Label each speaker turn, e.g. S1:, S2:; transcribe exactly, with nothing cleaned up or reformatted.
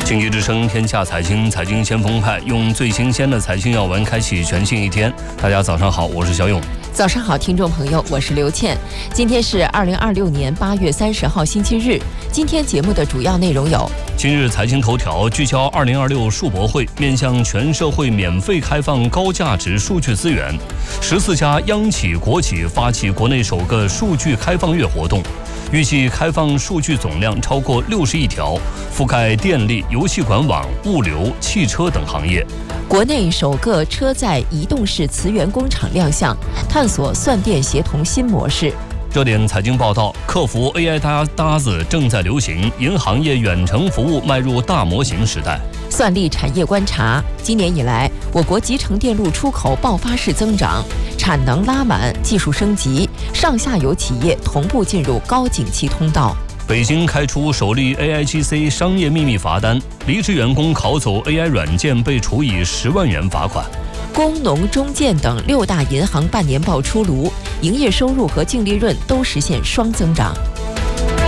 S1: 经济之声天下财经，财经先锋派用最新鲜的财经要闻开启全新一天。大家早上好，我是小勇。
S2: 早上好，听众朋友，我是刘倩。今天是二零二六年八月三十号，星期日。今天节目的主要内容有：
S1: 今日财经头条聚焦二零二六数博会，面向全社会免费开放高价值数据资源。十四家央企国企发起国内首个数据开放月活动。预计开放数据总量超过六十亿条，覆盖电力、油气管网、物流、汽车等行业。
S2: 国内首个车载移动式磁源工厂亮相，探索算电协同新模式。
S1: 热点财经报道：客服 A I 搭搭子正在流行，银行业远程服务迈入大模型时代。
S2: 算力产业观察：今年以来，我国集成电路出口爆发式增长，产能拉满，技术升级，上下游企业同步进入高景气通道。
S1: 北京开出首例 A I G C 商业秘密罚单，离职员工拷走 A I 软件被处以十万元罚款。
S2: 工农中建等六大银行半年报出炉，营业收入和净利润都实现双增长。